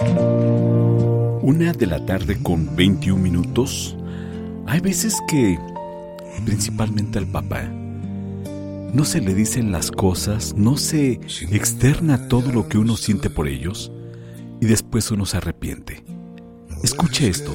1:21 p.m. Hay veces que, principalmente al papá, no se le dicen las cosas, no se externa todo lo que uno siente por ellos y después uno se arrepiente. Escuche esto.